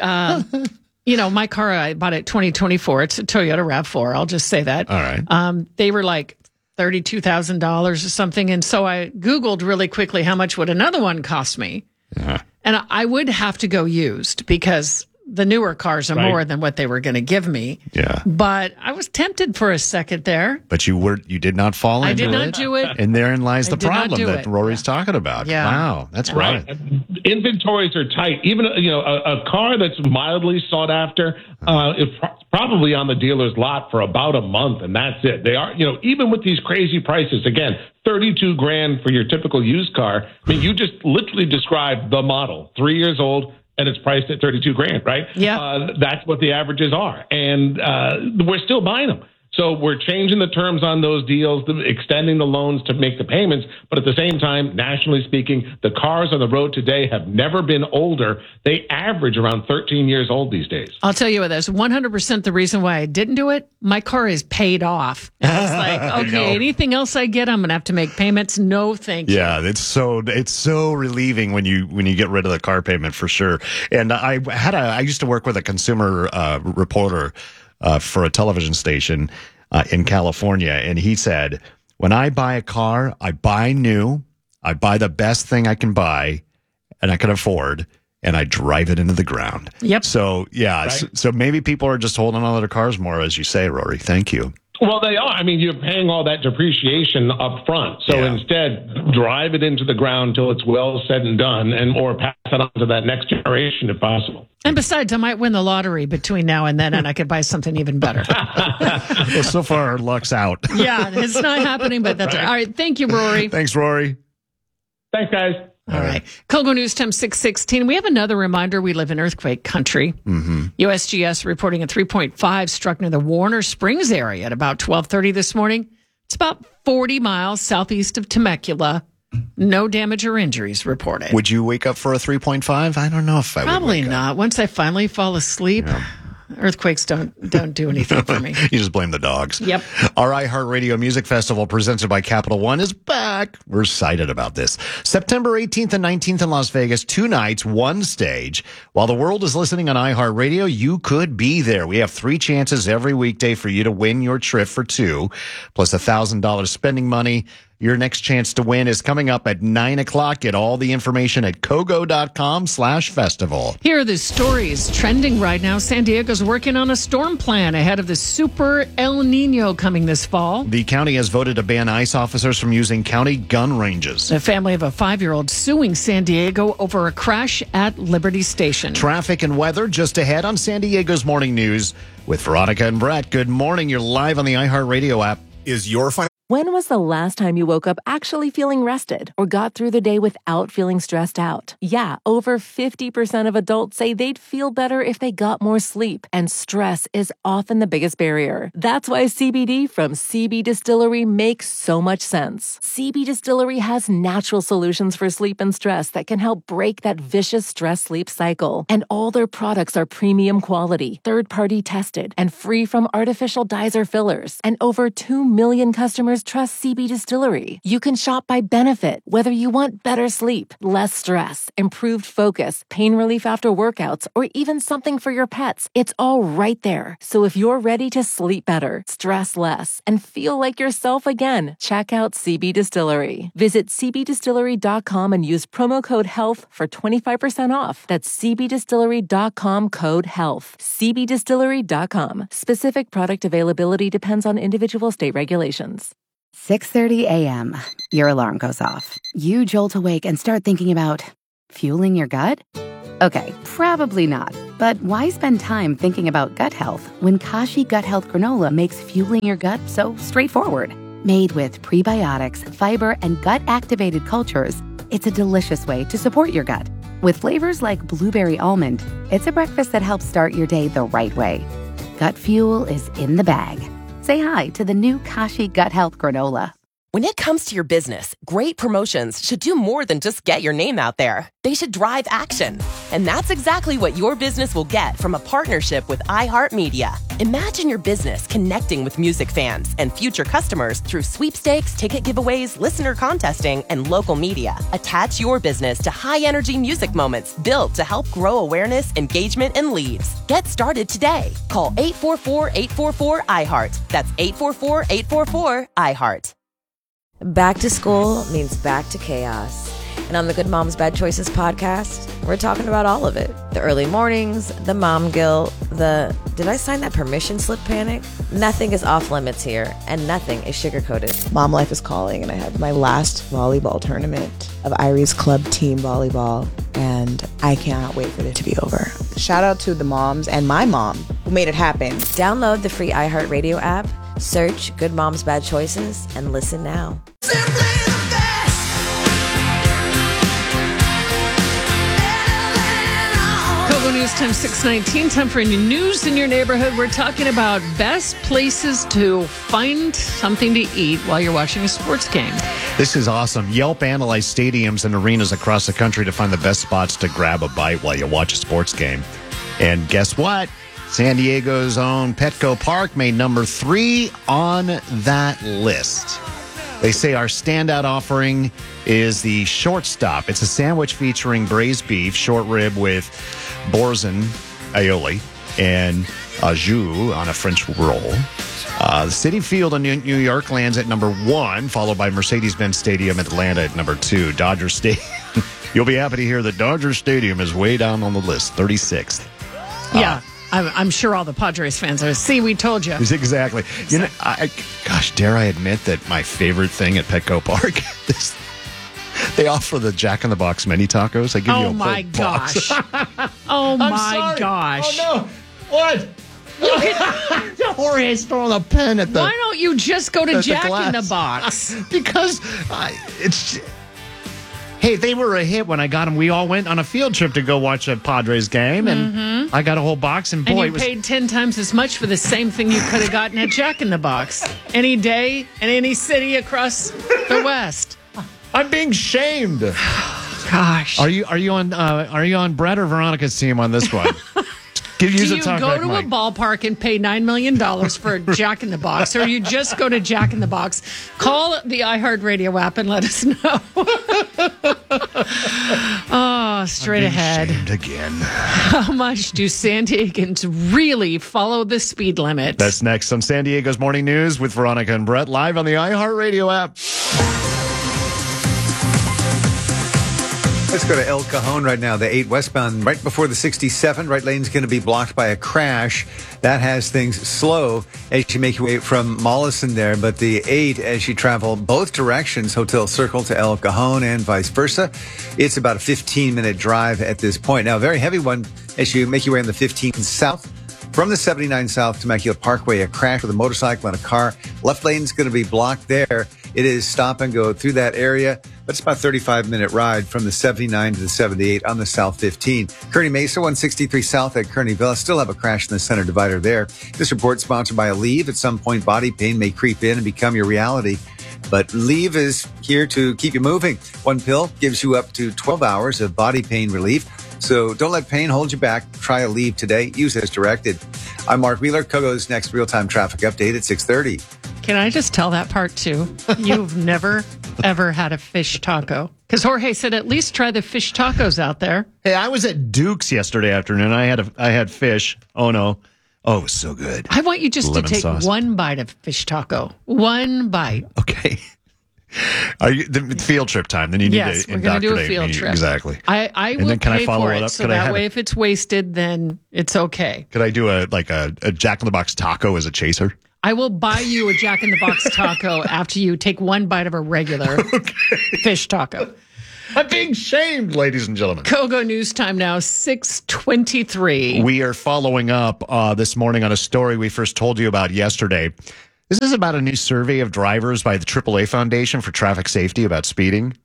my car, I bought it 2024. It's a Toyota RAV4. I'll just say that. All right. They were like $32,000 or something. And so I Googled really quickly how much would another one cost me. Yeah. And I would have to go used because the newer cars are more than what they were going to give me. Yeah. But I was tempted for a second there. But you did not fall into it. I did not do it. And therein lies the did not problem do that it. Rory's talking about. Yeah. Wow. That's right. Inventories are tight. Even, a car that's mildly sought after is probably on the dealer's lot for about a month, and that's it. They are, even with these crazy prices, again, $32,000 for your typical used car. I mean, you just literally described the model, 3 years old, and it's priced at $32,000, right? Yeah. That's what the averages are. And we're still buying them. So we're changing the terms on those deals, extending the loans to make the payments. But at the same time, nationally speaking, the cars on the road today have never been older. They average around 13 years old these days. I'll tell you what, that's 100% the reason why I didn't do it. My car is paid off. And it's like, okay, anything else I get, I'm going to have to make payments. No, thank you. Yeah, it's so relieving when you get rid of the car payment for sure. And I used to work with a consumer reporter for a television station in California. And he said, when I buy a car, I buy new, I buy the best thing I can buy and I can afford, and I drive it into the ground. Yep. So, yeah. Right. So maybe people are just holding on to their cars more, as you say, Rory. Thank you. Well, they are. I mean, you're paying all that depreciation up front. So instead, drive it into the ground till it's well said and done, or pass it on to that next generation if possible. And besides, I might win the lottery between now and then, and I could buy something even better. Well, so far, our luck's out. Yeah, it's not happening, but that's right. All right. Thank you, Rory. Thanks, Rory. Thanks, guys. All right. Kogo News Time 6:16. We have another reminder. We live in earthquake country. Mm-hmm. USGS reporting a 3.5 struck near the Warner Springs area at about 12:30 this morning. It's about 40 miles southeast of Temecula. No damage or injuries reported. Would you wake up for a 3.5? I don't know if I would. Probably not. Once I finally fall asleep. Yeah. Earthquakes don't do anything for me. You just blame the dogs. Yep. Our iHeartRadio Music Festival presented by Capital One is back. We're excited about this. September 18th and 19th in Las Vegas, 2 nights, 1 stage. While the world is listening on iHeartRadio, you could be there. We have 3 chances every weekday for you to win your trip for 2, plus $1,000 spending money. Your next chance to win is coming up at 9 o'clock. Get all the information at kogo.com/festival. Here are the stories trending right now. San Diego's working on a storm plan ahead of the Super El Nino coming this fall. The county has voted to ban ICE officers from using county gun ranges. The family of a 5-year-old suing San Diego over a crash at Liberty Station. Traffic and weather just ahead on San Diego's Morning News with Veronica and Brett. Good morning. You're live on the iHeartRadio app. Is your When was the last time you woke up actually feeling rested or got through the day without feeling stressed out? Yeah, over 50% of adults say they'd feel better if they got more sleep, and stress is often the biggest barrier. That's why CBD from CB Distillery makes so much sense. CB Distillery has natural solutions for sleep and stress that can help break that vicious stress-sleep cycle. And all their products are premium quality, third-party tested, and free from artificial dyes or fillers. And over 2 million customers trust CB Distillery. You can shop by benefit, whether you want better sleep, less stress, improved focus, pain relief after workouts, or even something for your pets. It's all right there. So if you're ready to sleep better, stress less, and feel like yourself again, check out CB Distillery. Visit cbdistillery.com and use promo code HEALTH for 25% off. That's cbdistillery.com, code HEALTH. cbdistillery.com. Specific product availability depends on individual state regulations. 6:30 a.m. Your alarm goes off. You jolt awake and start thinking about fueling your gut? Okay, probably not. But why spend time thinking about gut health when Kashi Gut Health Granola makes fueling your gut so straightforward? Made with prebiotics, fiber, and gut-activated cultures, it's a delicious way to support your gut. With flavors like blueberry almond, it's a breakfast that helps start your day the right way. Gut fuel is in the bag. Say hi to the new Kashi Gut Health Granola. When it comes to your business, great promotions should do more than just get your name out there. They should drive action. And that's exactly what your business will get from a partnership with iHeartMedia. Imagine your business connecting with music fans and future customers through sweepstakes, ticket giveaways, listener contesting, and local media. Attach your business to high-energy music moments built to help grow awareness, engagement, and leads. Get started today. Call 844-844-iHeart. That's 844-844-iHeart. Back to school means back to chaos. And on the Good Moms Bad Choices podcast, we're talking about all of it. The early mornings, the mom guilt, the did I sign that permission slip panic? Nothing is off limits here, and nothing is sugar-coated. Mom life is calling, and I had my last volleyball tournament of Irie's club team volleyball, and I cannot wait for it to be over. Shout out to the moms and my mom who made it happen. Download the free iHeartRadio app, search Good Moms Bad Choices, and listen now. Kogo News Time 6:19. Time for any news in your neighborhood. We're talking about best places to find something to eat while you're watching a sports game. This is awesome. Yelp analyzed stadiums and arenas across the country to find the best spots to grab a bite while you watch a sports game. And guess what? San Diego's own Petco Park made number 3 on that list. They say our standout offering is the Short Stop. It's a sandwich featuring braised beef, short rib with boursin, aioli, and au jus on a French roll. The Citi Field in New York lands at number 1, followed by Mercedes-Benz Stadium, Atlanta at number 2. Dodger Stadium. You'll be happy to hear that Dodger Stadium is way down on the list, 36th. Yeah. I'm sure all the Padres fans are. See, we told you. Exactly. You know, dare I admit that my favorite thing at Petco Park is they offer the Jack in the Box mini tacos. They give you a whole box. Oh my gosh! Oh no! What? Jorge's throwing a pen at the. Why don't you just go to Jack in the Box? Because it's. Hey, they were a hit when I got them. We all went on a field trip to go watch a Padres game, and I got a whole box. And boy, you paid 10 times as much for the same thing you could have gotten at Jack in the Box any day in any city across the West. I'm being shamed. Gosh, are you on Brett or Veronica's team on this one? Do you go to a ballpark and pay $9 million for a Jack in the Box, or you just go to Jack in the Box? Call the iHeartRadio app and let us know. Oh, straight ahead. Shamed again. How much do San Diegans really follow the speed limit? That's next on San Diego's Morning News with Veronica and Brett, live on the iHeartRadio app. Let's go to El Cajon right now. The 8 westbound, right before the 67. Right lane's going to be blocked by a crash. That has things slow as you make your way from Mollison there. But the 8, as you travel both directions, Hotel Circle to El Cajon and vice versa, it's about a 15-minute drive at this point. Now, a very heavy one as you make your way on the 15 south From the 79 South Temecula Parkway, a crash with a motorcycle and a car. Left lane's going to be blocked there. It is stop and go through that area, but it's about a 35-minute ride from the 79 to the 78 on the South 15. Kearney Mesa, 163 South at Kearney Villa, still have a crash in the center divider there. This report sponsored by Aleve. At some point, body pain may creep in and become your reality. But Aleve is here to keep you moving. One pill gives you up to 12 hours of body pain relief. So don't let pain hold you back. Try Aleve today. Use as directed. I'm Mark Wheeler. Kogo's next real-time traffic update at 6:30. Can I just tell that part too? You've never, ever had a fish taco. Because Jorge said at least try the fish tacos out there. Hey, I was at Duke's yesterday afternoon. I had fish. Oh, no. Oh, it was so good. I want you just Lemon to take sauce. one bite of fish taco. One bite. Okay. Are you the field trip time? Then you need Yes, to we're going to do a indoctrinate field me. trip. Exactly. I And will then can I pay follow for it it, up? so Could I that have way it? if it's wasted, then it's okay. Could I do a Jack in the Box taco as a chaser? I will buy you a Jack in the Box taco after you take one bite of a regular fish taco. I'm being shamed, ladies and gentlemen. Kogo News Time now, 6:23. We are following up this morning on a story we first told you about yesterday. This is about a new survey of drivers by the AAA Foundation for Traffic Safety about speeding.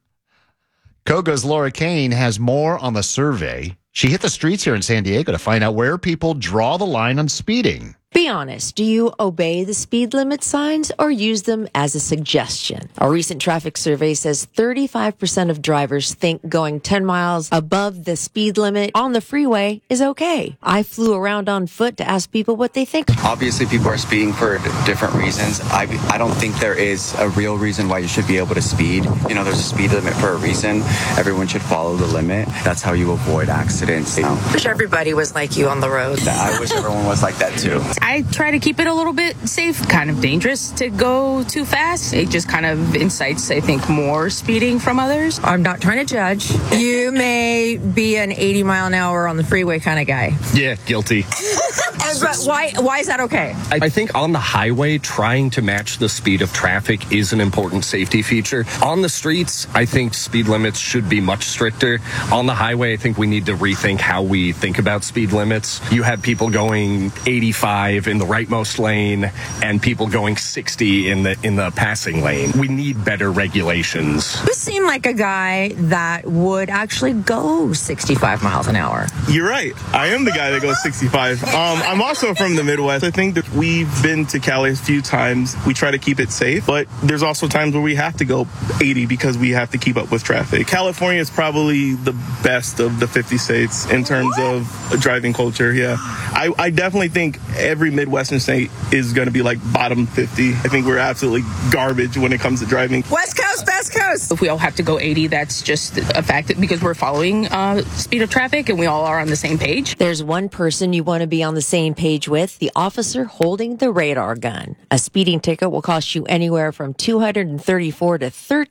Kogo's Laura Kane has more on the survey. She hit the streets here in San Diego to find out where people draw the line on speeding. Be honest, do you obey the speed limit signs or use them as a suggestion? A recent traffic survey says 35% of drivers think going 10 miles above the speed limit on the freeway is okay. I flew around on foot to ask people what they think. Obviously, people are speeding for different reasons. I don't think there is a real reason why you should be able to speed. You know, there's a speed limit for a reason. Everyone should follow the limit. That's how you avoid accidents. You know. Wish everybody was like you on the road. I wish everyone was like that too. I try to keep it a little bit safe. Kind of dangerous to go too fast. It just kind of incites, I think, more speeding from others. I'm not trying to judge. You may be an 80 mile an hour on the freeway kind of guy. Yeah, guilty. But why is that okay? I think on the highway, trying to match the speed of traffic is an important safety feature. On the streets, I think speed limits should be much stricter. On the highway, I think we need to rethink how we think about speed limits. You have people going 85 in the rightmost lane and people going 60 in the passing lane. We need better regulations. You seem like a guy that would actually go 65 miles an hour. You're right. I am the guy that goes 65. I'm also from the Midwest. I think that we've been to Cali a few times. We try to keep it safe, but there's also times where we have to go 80 because we have to keep up with traffic. California is probably the best of the 50 states in terms of driving culture. Yeah. I definitely think every Midwestern state is going to be like bottom 50. I think we're absolutely garbage when it comes to driving. West Coast, Best Coast. If we all have to go 80, that's just a fact because we're following speed of traffic and we all are on the same page. There's one person you want to be on the same page with, the officer holding the radar gun. A speeding ticket will cost you anywhere from $234 to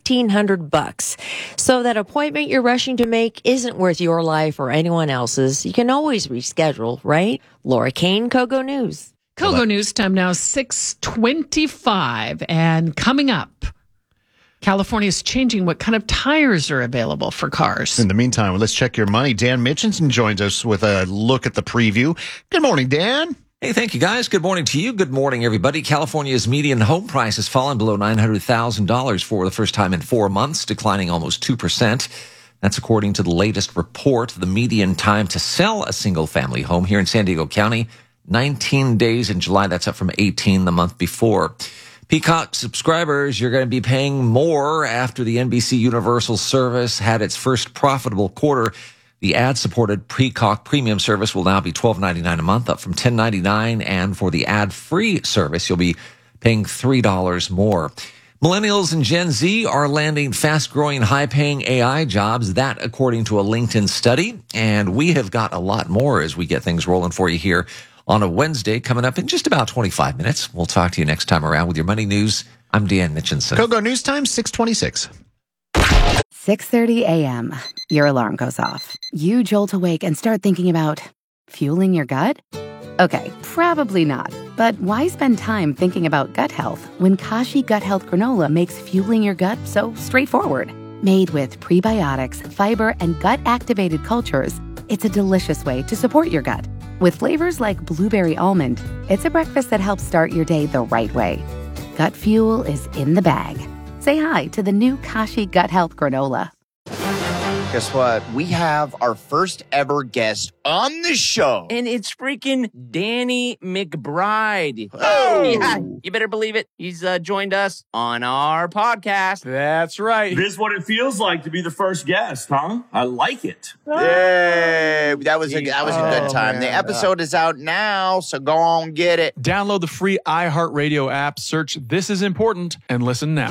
$1,300. So that appointment you're rushing to make isn't worth your life or anyone else's. You can always reschedule, right? Laura Kane, Kogo News. Kogo News Time now, 6:25. And coming up, California is changing what kind of tires are available for cars. In the meantime, let's check your money. Dan Mitchinson joins us with a look at the preview. Good morning, Dan. Hey, thank you, guys. Good morning to you. Good morning, everybody. California's median home price has fallen below $900,000 for the first time in 4 months, declining almost 2%. That's according to the latest report. The median time to sell a single-family home here in San Diego County, 19 days in July. That's up from 18 the month before. Peacock subscribers, you're going to be paying more after the NBC Universal service had its first profitable quarter. The ad-supported Peacock premium service will now be $12.99 a month, up from $10.99. And for the ad-free service, you'll be paying $3 more. Millennials and Gen Z are landing fast-growing, high-paying AI jobs, that according to a LinkedIn study. And we have got a lot more as we get things rolling for you here on a Wednesday, coming up in just about 25 minutes. We'll talk to you next time around with your money news. I'm Dan Mitchinson. Kogo News Time, 6:26. 6:30 a.m. Your alarm goes off. You jolt awake and start thinking about fueling your gut? Okay, probably not. But why spend time thinking about gut health when Kashi Gut Health Granola makes fueling your gut so straightforward? Made with prebiotics, fiber, and gut-activated cultures, it's a delicious way to support your gut. With flavors like blueberry almond, it's a breakfast that helps start your day the right way. Gut Fuel is in the bag. Say hi to the new Kashi Gut Health Granola. Guess what? We have our first ever guest on the show. And it's freaking Danny McBride. Oh! Yeah, you better believe it. He's joined us on our podcast. That's right. This is what it feels like to be the first guest, huh? I like it. Yay! That was a good time. Man. The episode is out now, so go on get it. Download the free iHeartRadio app, search This Is Important, and listen now.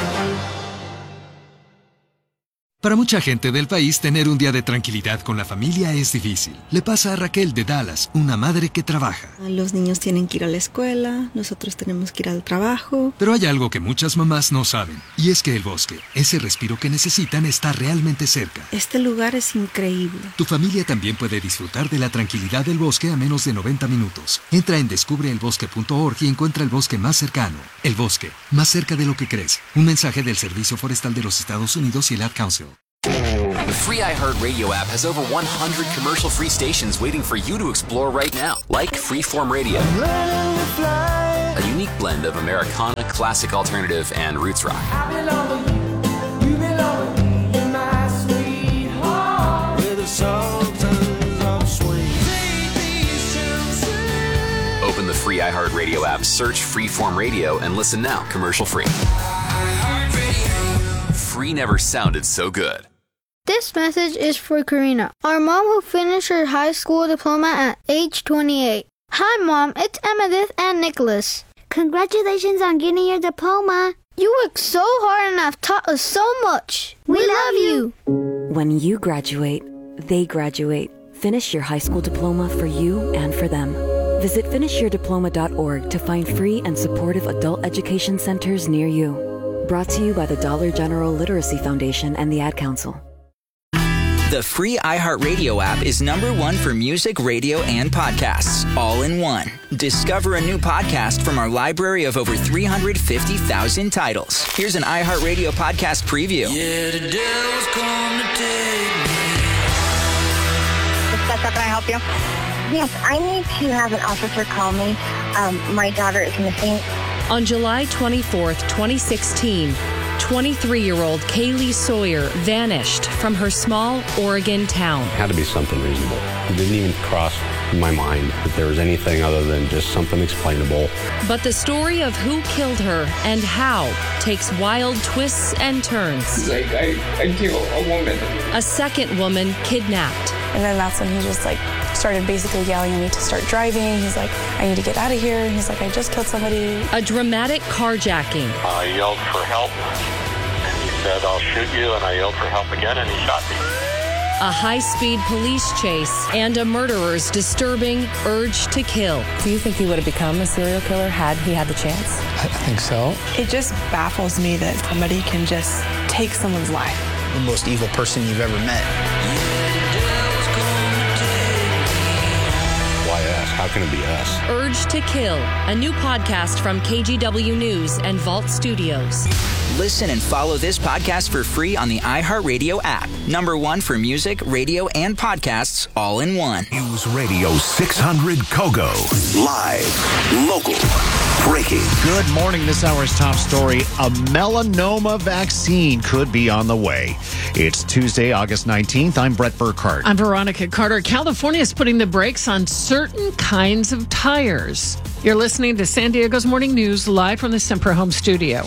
Para mucha gente del país, tener un día de tranquilidad con la familia es difícil. Le pasa a Raquel de Dallas, una madre que trabaja. Los niños tienen que ir a la escuela, nosotros tenemos que ir al trabajo. Pero hay algo que muchas mamás no saben, y es que el bosque, ese respiro que necesitan, está realmente cerca. Este lugar es increíble. Tu familia también puede disfrutar de la tranquilidad del bosque a menos de 90 minutos. Entra en descubreelbosque.org y encuentra el bosque más cercano. El bosque, más cerca de lo que crees. Un mensaje del Servicio Forestal de los Estados Unidos y el Ad Council. The free iHeartRadio app has over 100 commercial-free stations waiting for you to explore right now, like Freeform Radio, a unique blend of Americana, classic alternative, and roots rock. Open the free iHeartRadio app, search Freeform Radio, and listen now, commercial-free. Free never sounded so good. This message is for Karina, our mom who finished her high school diploma at age 28. Hi, Mom. It's Emmettith and Nicholas. Congratulations on getting your diploma. You worked so hard and have taught us so much. We love you. When you graduate, they graduate. Finish your high school diploma for you and for them. Visit finishyourdiploma.org to find free and supportive adult education centers near you. Brought to you by the Dollar General Literacy Foundation and the Ad Council. The free iHeartRadio app is #1 for music, radio, and podcasts, all in one. Discover a new podcast from our library of over 350,000 titles. Here's an iHeartRadio podcast preview. Yeah, the devil's come to take me. Can I help you? Yes, I need to have an officer call me. My daughter is missing. On July 24th, 2016, 23-year-old Kaylee Sawyer vanished from her small Oregon town. It had to be something reasonable. It didn't even cross my mind that there was anything other than just something explainable. But the story of who killed her and how takes wild twists and turns. Like, I killed a woman. A second woman kidnapped. And then that's when he just started basically yelling at me to start driving. He's like, I need to get out of here. He's like, I just killed somebody. A dramatic carjacking. I yelled for help, and he said, I'll shoot you, and I yelled for help again, and he shot me. A high-speed police chase and a murderer's disturbing urge to kill. Do you think he would have become a serial killer had he had the chance? I think so. It just baffles me that somebody can just take someone's life. The most evil person you've ever met. How can it be us? Urge to Kill, a new podcast from KGW News and Vault Studios. Listen and follow this podcast for free on the iHeartRadio app. #1 for music, radio, and podcasts, all in one. News Radio 600 Kogo. Live, local, breaking. Good morning. This hour's top story. A melanoma vaccine could be on the way. It's Tuesday, August 19th. I'm Brett Burkhardt. I'm Veronica Carter. California is putting the brakes on certain kinds of tires. You're listening to San Diego's Morning News live from the Sempra Home Studio.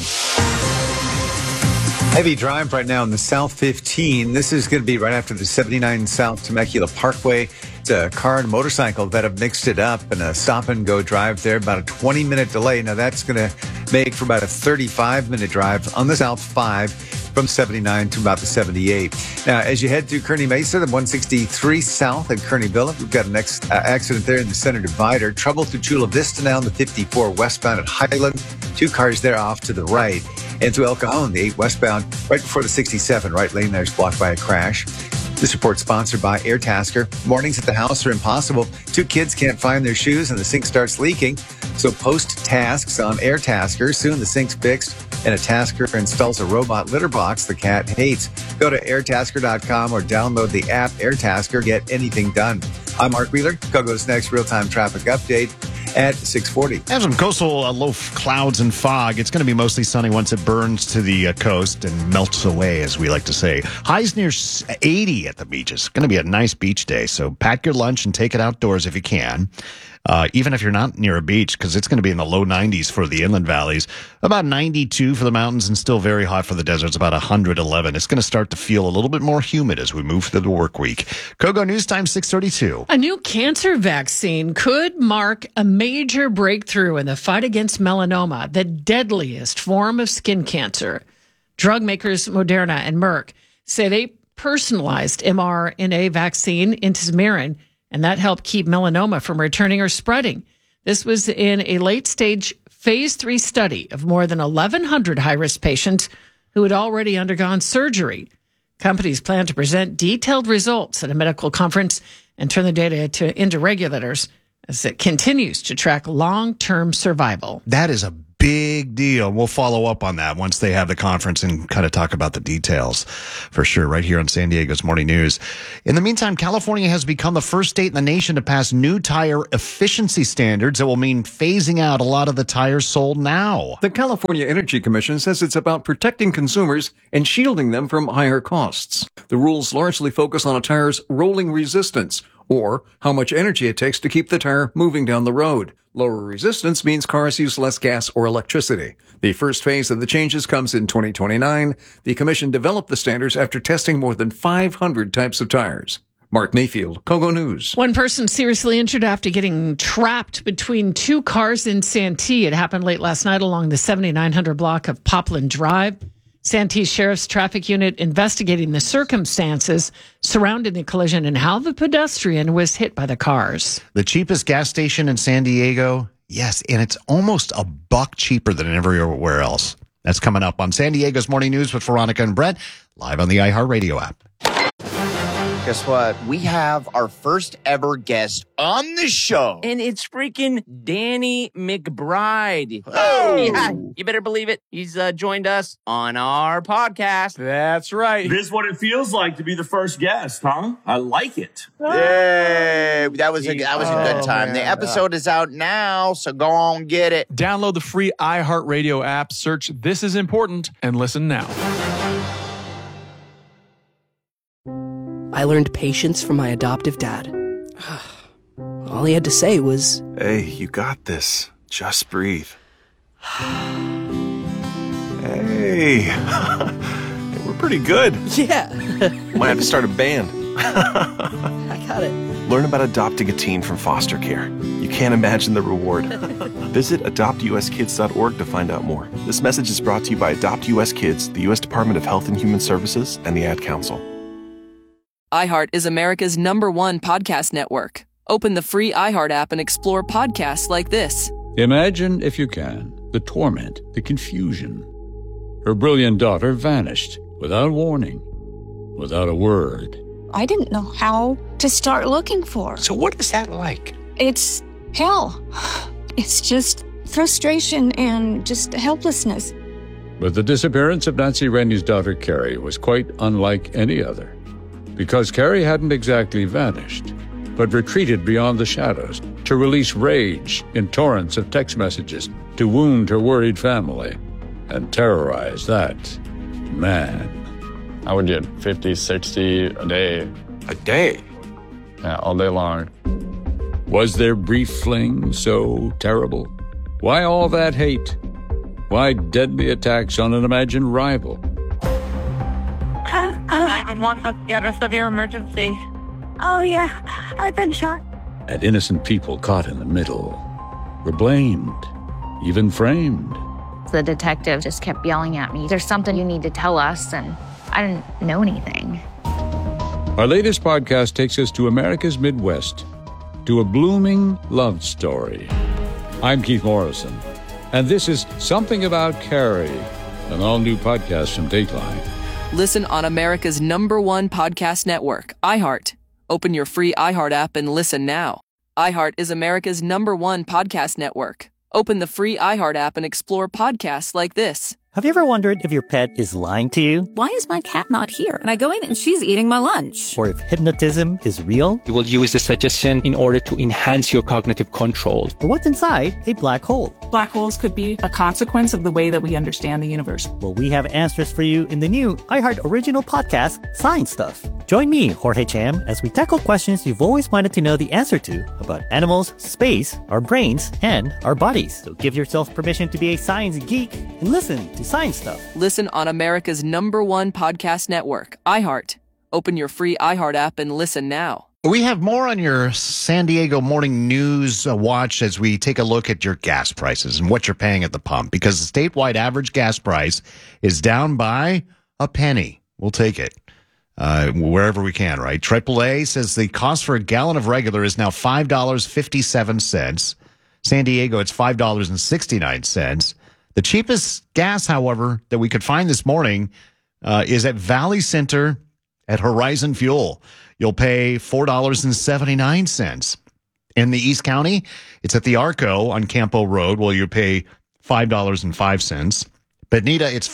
Heavy drive right now in the South 15. This is going to be right after the 79 South Temecula Parkway. It's a car and motorcycle that have mixed it up in a stop-and-go drive there. About a 20-minute delay. Now that's going to make for about a 35-minute drive on the South 5 from 79 to about the 78. Now, as you head through Kearney Mesa, the 163 South at Kearney Villa, we've got an accident there in the center divider. Trouble through Chula Vista now on the 54 westbound at Highland. 2 cars there off to the right. And through El Cajon, the 8 westbound, right before the 67, right lane there is blocked by a crash. This report sponsored by Airtasker. Mornings at the house are impossible. 2 kids can't find their shoes and the sink starts leaking. So post tasks on Airtasker. Soon the sink's fixed and a tasker installs a robot litter box the cat hates. Go to airtasker.com or download the app Airtasker. Get anything done. I'm Mark Wheeler. Kogo's next real-time traffic update at 6:40. Have some coastal low clouds and fog. It's going to be mostly sunny once it burns to the coast and melts away, as we like to say. Highs near 80 at the beaches. Going to be a nice beach day, so pack your lunch and take it outdoors if you can. Even if you're not near a beach, because it's going to be in the low 90s for the inland valleys, about 92 for the mountains, and still very hot for the deserts, about 111. It's going to start to feel a little bit more humid as we move through the work week. Kogo News Time 6:32. A new cancer vaccine could mark a major breakthrough in the fight against melanoma, the deadliest form of skin cancer. Drug makers Moderna and Merck say they personalized mRNA vaccine into Zemarin, and that helped keep melanoma from returning or spreading. This was in a late-stage phase 3 study of more than 1,100 high-risk patients who had already undergone surgery. Companies plan to present detailed results at a medical conference and turn the data into regulators as it continues to track long-term survival. That is a big deal. We'll follow up on that once they have the conference and kind of talk about the details for sure right here on San Diego's Morning News. In the meantime, California has become the first state in the nation to pass new tire efficiency standards that will mean phasing out a lot of the tires sold now. The California Energy Commission says it's about protecting consumers and shielding them from higher costs. The rules largely focus on a tire's rolling resistance, or how much energy it takes to keep the tire moving down the road. Lower resistance means cars use less gas or electricity. The first phase of the changes comes in 2029. The commission developed the standards after testing more than 500 types of tires. Mark Mayfield, Kogo News. One person seriously injured after getting trapped between two cars in Santee. It happened late last night along the 7900 block of Popland Drive. Santee Sheriff's Traffic Unit investigating the circumstances surrounding the collision and how the pedestrian was hit by the cars. The cheapest gas station in San Diego, yes, and it's almost $1 cheaper than everywhere else. That's coming up on San Diego's Morning News with Veronica and Brett, live on the iHeartRadio app. Guess what? We have our first ever guest on the show. And it's freaking Danny McBride. Oh! Yeah, you better believe it. He's joined us on our podcast. That's right. This is what it feels like to be the first guest, huh? I like it. Yay! That was a good time. Man. The episode is out now, so go on get it. Download the free iHeartRadio app, search This Is Important, and listen now. I learned patience from my adoptive dad. All he had to say was, "Hey, you got this. Just breathe." Hey, we're pretty good. Yeah. Might have to start a band. I got it. Learn about adopting a teen from foster care. You can't imagine the reward. Visit adoptuskids.org to find out more. This message is brought to you by Adopt US Kids, the U.S. Department of Health and Human Services, and the Ad Council. iHeart is America's #1 podcast network. Open the free iHeart app and explore podcasts like this. Imagine, if you can, the torment, the confusion. Her brilliant daughter vanished without warning, without a word. I didn't know how to start looking for her. So what is that like? It's hell. It's just frustration and just helplessness. But the disappearance of Nancy Rennie's daughter, Carrie, was quite unlike any other. Because Carrie hadn't exactly vanished, but retreated beyond the shadows to release rage in torrents of text messages to wound her worried family and terrorize that man. I would get 50, 60 a day. A day? Yeah, all day long. Was their brief fling so terrible? Why all that hate? Why deadly attacks on an imagined rival? 911, you have a severe emergency. Oh, yeah, I've been shot. And innocent people caught in the middle were blamed, even framed. The detective just kept yelling at me, "There's something you need to tell us," and I didn't know anything. Our latest podcast takes us to America's Midwest, to a blooming love story. I'm Keith Morrison, and this is Something About Carrie, an all-new podcast from Dateline. Listen on America's #1 podcast network, iHeart. Open your free iHeart app and listen now. iHeart is America's #1 podcast network. Open the free iHeart app and explore podcasts like this. Have you ever wondered if your pet is lying to you? Why is my cat not here? And I go in and she's eating my lunch. Or if hypnotism is real? You will use the suggestion in order to enhance your cognitive control. Or what's inside a black hole? Black holes could be a consequence of the way that we understand the universe. Well, we have answers for you in the new iHeart original podcast, Science Stuff. Join me, Jorge Cham, as we tackle questions you've always wanted to know the answer to about animals, space, our brains, and our bodies. So give yourself permission to be a science geek and listen to Science Stuff. Listen on America's #1 podcast network, iHeart. Open your free iHeart app and listen now. We have more on your San Diego morning news watch as we take a look at your gas prices and what you're paying at the pump, because the statewide average gas price is down by a penny. We'll take it wherever we can, right? AAA says the cost for a gallon of regular is now $5.57. San Diego, it's $5.69. The cheapest gas, however, that we could find this morning is at Valley Center at Horizon Fuel. You'll pay $4.79. In the East County, it's at the Arco on Campo Road, where you pay $5.05. Bonita, it's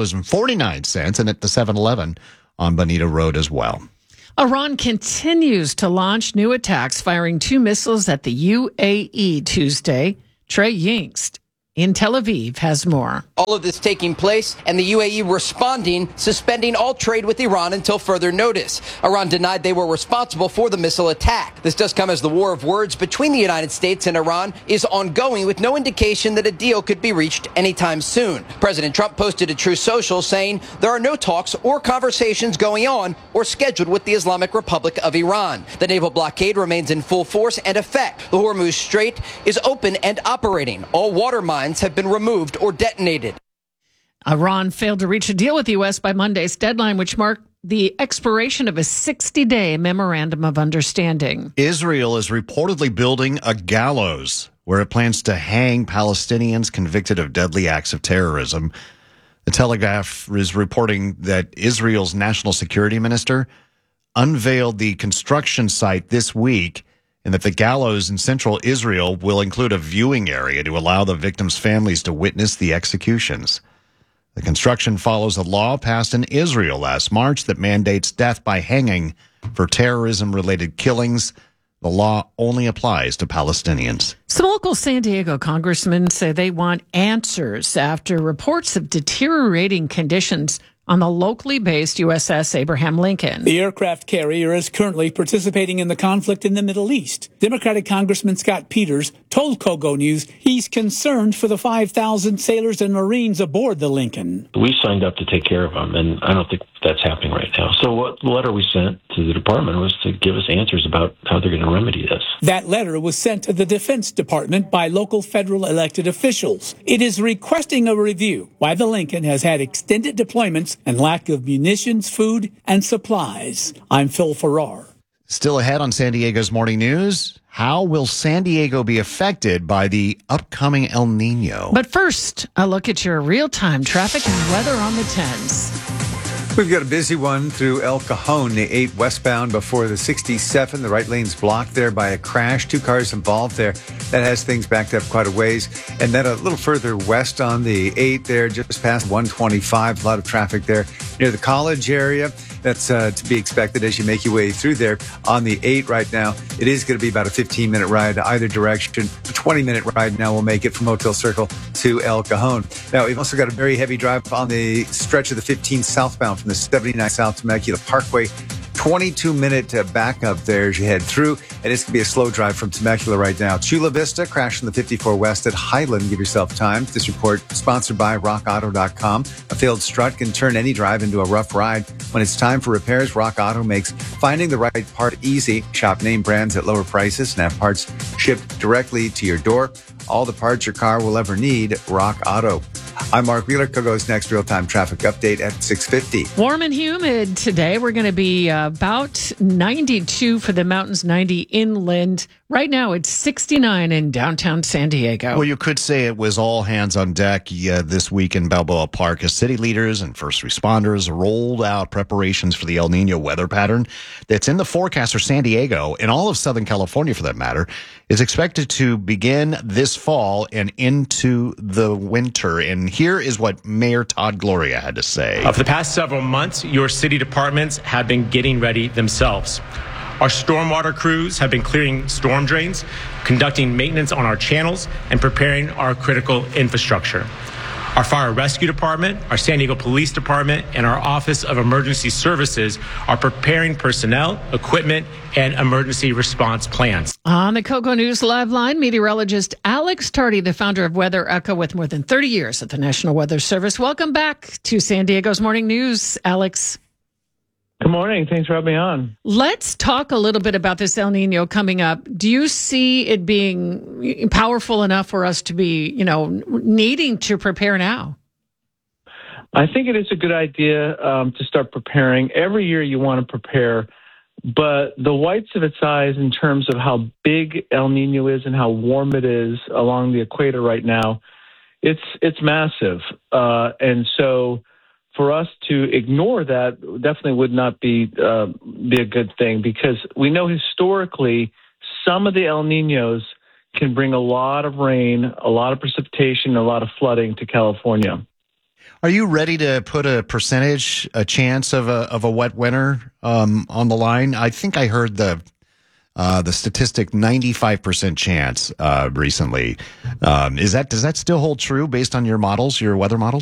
$5.49, and at the 7-Eleven on Bonita Road as well. Iran continues to launch new attacks, firing 2 missiles at the UAE Tuesday. Trey Yingst in Tel Aviv has more. All of this taking place and the UAE responding, suspending all trade with Iran until further notice. Iran denied they were responsible for the missile attack. This does come as the war of words between the United States and Iran is ongoing, with no indication that a deal could be reached anytime soon. President Trump posted a Truth Social saying there are no talks or conversations going on or scheduled with the Islamic Republic of Iran. The naval blockade remains in full force and effect. The Hormuz Strait is open and operating. All water mines have been removed or detonated. Iran failed to reach a deal with the U.S. by Monday's deadline, which marked the expiration of a 60-day memorandum of understanding. Israel is reportedly building a gallows where it plans to hang Palestinians convicted of deadly acts of terrorism. The Telegraph is reporting that Israel's national security minister unveiled the construction site this week, and that the gallows in central Israel will include a viewing area to allow the victims' families to witness the executions. The construction follows a law passed in Israel last March that mandates death by hanging for terrorism-related killings. The law only applies to Palestinians. Some local San Diego congressmen say they want answers after reports of deteriorating conditions on the locally based USS Abraham Lincoln. The aircraft carrier is currently participating in the conflict in the Middle East. Democratic Congressman Scott Peters told Kogo News he's concerned for the 5,000 sailors and Marines aboard the Lincoln. We signed up to take care of them, and I don't think that's happening right now. So what the letter we sent to the department was to give us answers about how they're going to remedy this. That letter was sent to the Defense Department by local federal elected officials. It is requesting a review why the Lincoln has had extended deployments and lack of munitions, food, and supplies. I'm Phil Farrar. Still ahead on San Diego's Morning News, how will San Diego be affected by the upcoming El Nino? But first, a look at your real-time traffic and weather on the 10s. We've got a busy one through El Cajon, the 8 westbound before the 67. The right lane's blocked there by a crash. 2 cars involved there. That has things backed up quite a ways. And then a little further west on the 8 there, just past 125. A lot of traffic there near the college area. That's to be expected as you make your way through there. On the 8 right now, it is going to be about a 15-minute ride either direction. A 20-minute ride now will make it from Motel Circle to El Cajon. Now, we've also got a very heavy drive on the stretch of the 15 southbound from the 79 South Temecula Parkway. 22-minute backup there as you head through, and it's going to be a slow drive from Temecula right now. Chula Vista, crash on the 54 West at Highland. Give yourself time. This report sponsored by RockAuto.com. A failed strut can turn any drive into a rough ride. When it's time for repairs, Rock Auto makes finding the right part easy. Shop name brands at lower prices and have parts shipped directly to your door. All the parts your car will ever need, Rock Auto. I'm Mark Wheeler. Kogo's next real-time traffic update at 6:50. Warm and humid today. We're going to be about 92 for the mountains, 90 inland. Right now, it's 69 in downtown San Diego. Well, you could say it was all hands on deck this week in Balboa Park as city leaders and first responders rolled out preparations for the El Nino weather pattern that's in the forecast for San Diego and all of Southern California, for that matter, is expected to begin this fall and into the winter. And Here is what Mayor Todd Gloria had to say. For the past several months, your city departments have been getting ready themselves. Our stormwater crews have been clearing storm drains, conducting maintenance on our channels, and preparing our critical infrastructure. Our fire rescue department, our San Diego Police Department, and our Office of Emergency Services are preparing personnel, equipment, and emergency response plans. On the KOCO News Live Line, meteorologist Alex Tardy, the founder of Weather Echo with more than 30 years at the National Weather Service. Welcome back to San Diego's Morning News, Alex. Good morning. Thanks for having me on. Let's talk a little bit about this El Nino coming up. Do you see it being powerful enough for us to be, needing to prepare now? I think it is a good idea to start preparing. Every year you want to prepare, but the whites of its eyes in terms of how big El Nino is and how warm it is along the equator right now, it's massive. And so for us to ignore that definitely would not be a good thing, because we know historically some of the El Ninos can bring a lot of rain, a lot of precipitation, a lot of flooding to California. Are you ready to put a chance of a wet winter on the line? I think I heard the statistic 95% chance recently. Does that still hold true based on your models, your weather models?